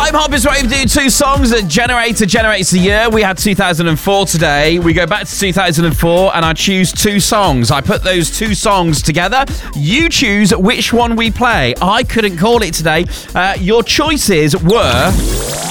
I'm Hoppers Wave, do 2 songs that generates the year. We had 2004 today. We go back to 2004 and I choose 2 songs. I put those 2 songs together. You choose which one we play. I couldn't call it today. Your choices were